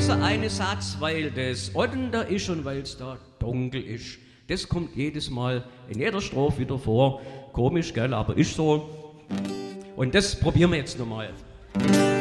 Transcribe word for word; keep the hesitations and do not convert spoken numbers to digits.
dieser eine Satz, weil das Otten da ist und weil es da dunkel ist. Das kommt jedes Mal in jeder Strophe wieder vor. Komisch, gell, aber ist so. Und das probieren wir jetzt nochmal.